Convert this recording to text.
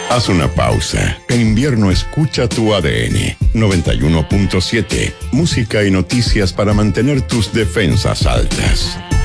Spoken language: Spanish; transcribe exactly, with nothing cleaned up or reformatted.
Haz una pausa. En invierno escucha tu A D N. noventa y uno punto siete. Música y noticias para mantener tus defensas altas.